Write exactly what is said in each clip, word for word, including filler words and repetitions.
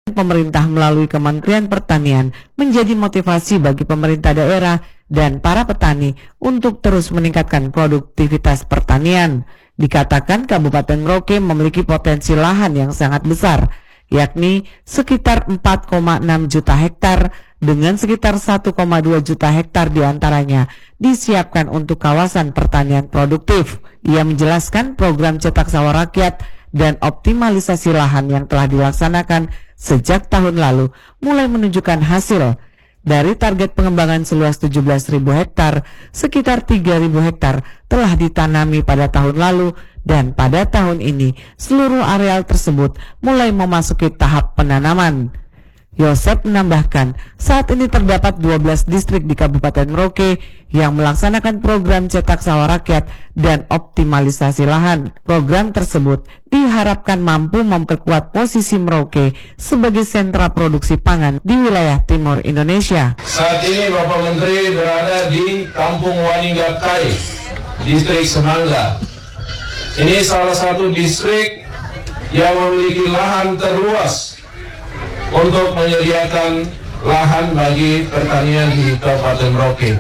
pemerintah melalui Kementerian Pertanian menjadi motivasi bagi pemerintah daerah dan para petani untuk terus meningkatkan produktivitas pertanian. Dikatakan Kabupaten Merauke memiliki potensi lahan yang sangat besar, yakni sekitar empat koma enam juta hektar dengan sekitar satu koma dua juta hektar diantaranya disiapkan untuk kawasan pertanian produktif. Ia menjelaskan program cetak sawah rakyat dan optimalisasi lahan yang telah dilaksanakan sejak tahun lalu mulai menunjukkan hasil. Dari target pengembangan seluas tujuh belas ribu hektar, sekitar tiga ribu hektar telah ditanami pada tahun lalu dan pada tahun ini seluruh areal tersebut mulai memasuki tahap penanaman. Yosep menambahkan, saat ini terdapat dua belas distrik di Kabupaten Merauke yang melaksanakan program cetak sawah rakyat dan optimalisasi lahan. Program tersebut diharapkan mampu memperkuat posisi Merauke sebagai sentra produksi pangan di wilayah timur Indonesia. Saat ini Bapak Menteri berada di Kampung Waninggakai, distrik Semangga. Ini salah satu distrik yang memiliki lahan terluas untuk menyediakan lahan bagi pertanian di Kabupaten Merauke.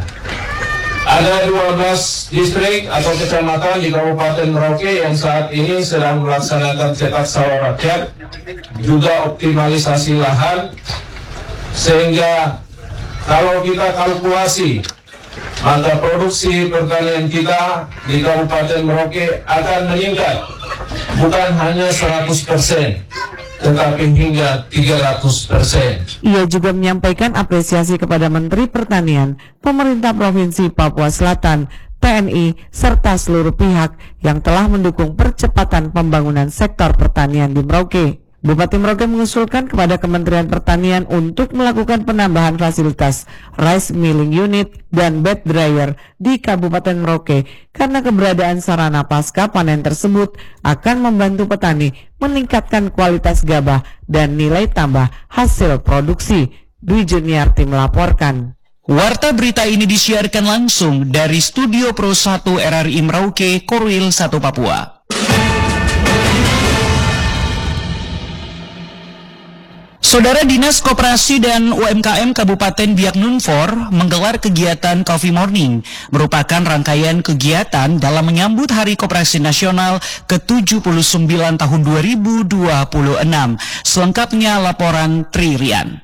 Ada dua belas distrik atau kecamatan di Kabupaten Merauke yang saat ini sedang melaksanakan cetak sawah rakyat, juga optimalisasi lahan, sehingga kalau kita kalkulasi, maka produksi pertanian kita di Kabupaten Merauke akan meningkat, bukan hanya seratus persen. Tetapi hingga tiga ratus persen. Ia juga menyampaikan apresiasi kepada Menteri Pertanian, pemerintah Provinsi Papua Selatan, T N I, serta seluruh pihak yang telah mendukung percepatan pembangunan sektor pertanian di Merauke. Bupati Merauke mengusulkan kepada Kementerian Pertanian untuk melakukan penambahan fasilitas rice milling unit dan bed dryer di Kabupaten Merauke karena keberadaan sarana pasca panen tersebut akan membantu petani meningkatkan kualitas gabah dan nilai tambah hasil produksi. Dwi Juniarti melaporkan. Warta berita ini disiarkan langsung dari Studio Pro satu R R I Merauke, Korwil satu Papua. Saudara Dinas Koperasi dan U M K M Kabupaten Biak Numfor menggelar kegiatan Coffee Morning, merupakan rangkaian kegiatan dalam menyambut Hari Koperasi Nasional ke tujuh puluh sembilan tahun dua ribu dua puluh enam. Selengkapnya laporan Tri Rian.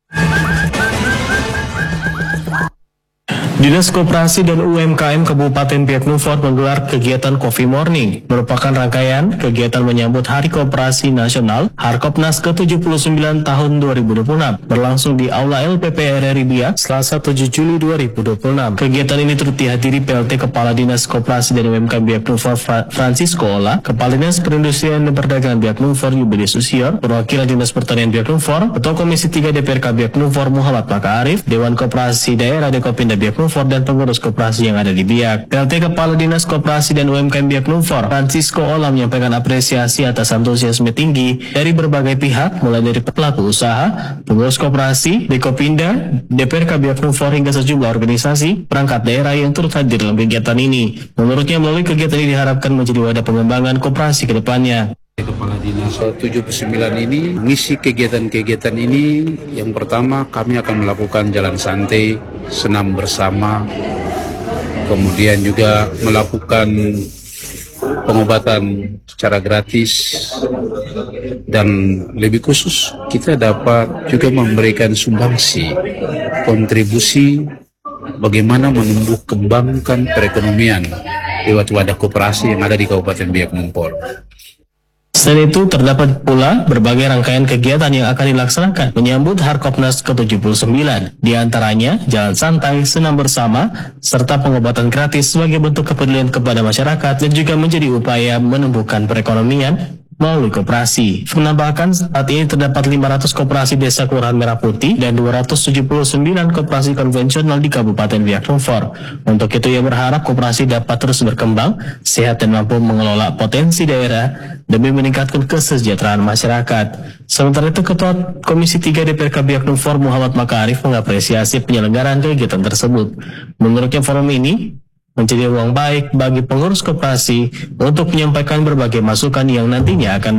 Dinas Koperasi dan U M K M Kabupaten Biak Numfor menggelar kegiatan Coffee Morning, merupakan rangkaian kegiatan menyambut Hari Koperasi Nasional Harkopnas ke tujuh puluh sembilan tahun dua ribu dua puluh enam, berlangsung di Aula L P P R R I Biak, Selasa tujuh Juli dua ribu dua puluh enam. Kegiatan ini turut dihadiri P L T Kepala Dinas Koperasi dan U M K M Biak Numfor Francisco Ola, Kepala Dinas Perindustrian dan Perdagangan Biak Numfor Yubedi Susior, Perwakilan Dinas Pertanian Biak Numfor, Ketua Komisi tiga D P R K Biak Numfor Muhammad Maka Arif, Dewan Koperasi Daerah Dekopinda Biak Numfor dan pengurus koperasi yang ada di Biak. P L T Kepala Dinas Koperasi dan U M K M Biak Numfor Francisco Ola menyampaikan apresiasi atas antusiasme tinggi dari berbagai pihak, mulai dari pelaku usaha, pengurus koperasi, Dekopinda, D P R K Biak Numfor hingga sejumlah organisasi perangkat daerah yang turut hadir dalam kegiatan ini. Menurutnya melalui kegiatan ini diharapkan menjadi wadah pengembangan koperasi ke depannya. Kepala Dinas tujuh puluh sembilan ini mengisi kegiatan-kegiatan ini. Yang pertama, kami akan melakukan jalan santai, senam bersama, kemudian juga melakukan pengobatan secara gratis, dan lebih khusus kita dapat juga memberikan sumbangsi kontribusi bagaimana menumbuh kembangkan perekonomian lewat wadah koperasi yang ada di Kabupaten Biak Numfor. Selain itu, terdapat pula berbagai rangkaian kegiatan yang akan dilaksanakan menyambut Harkopnas ke tujuh puluh sembilan. Di antaranya, jalan santai, senam bersama, serta pengobatan gratis sebagai bentuk kepedulian kepada masyarakat dan juga menjadi upaya menumbuhkan perekonomian melalui koperasi. Menambahkan, saat ini terdapat lima ratus koperasi desa Kelurahan Merah Putih dan dua ratus tujuh puluh sembilan koperasi konvensional di Kabupaten Biak Numfor. Untuk itu, ia berharap koperasi dapat terus berkembang, sehat dan mampu mengelola potensi daerah demi meningkatkan kesejahteraan masyarakat. Sementara itu, Ketua Komisi tiga D P R K Biak Numfor Muhammad Maka Arif mengapresiasi penyelenggaraan kegiatan tersebut. Menurutnya, forum ini menjadi ruang baik bagi pengurus koperasi untuk menyampaikan berbagai masukan yang nantinya akan